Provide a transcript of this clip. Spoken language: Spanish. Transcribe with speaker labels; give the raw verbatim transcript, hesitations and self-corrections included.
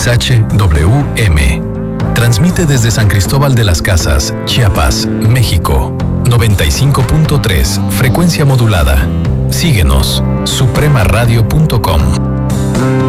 Speaker 1: X H W M. Transmite desde San Cristóbal de las Casas, Chiapas, México. noventa y cinco punto tres, frecuencia modulada. Síguenos, suprema radio punto com.